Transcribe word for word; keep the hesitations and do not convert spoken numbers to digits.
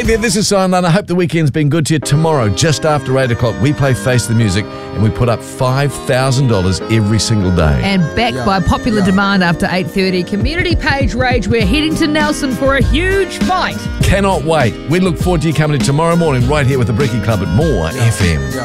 Hey there, this is Simon. I hope the weekend's been good to you. Tomorrow, just after eight o'clock, we play Face the Music and we put up five thousand dollars every single day. And back Yeah. by popular Yeah. demand after eight thirty, Community Page Rage, we're heading to Nelson for a huge fight. Cannot wait. We look forward to you coming in tomorrow morning right here with the Bricky Club at More F M.